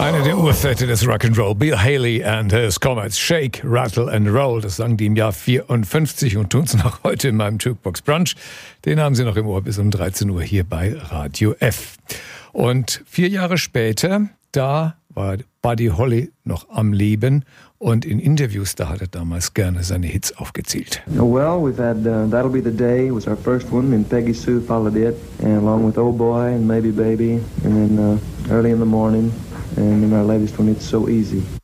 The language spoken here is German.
Eine der Urväter des Rock'n'Roll, Bill Haley and his Comets, Shake, Rattle and Roll. Das sangen die im Jahr 54 und tun es noch heute in meinem Jukebox Brunch. Den haben Sie noch im Ohr bis um 13 Uhr hier bei Radio F. Und 4 Jahre später, da war Buddy Holly noch am Leben und in Interviews, da hat er damals gerne seine Hits aufgezählt. Well, we've had That'll Be the Day was our first one, and Peggy Sue followed it, and along with Oh Boy and Maybe Baby, and then Early in the Morning, and then our latest one, It's So Easy.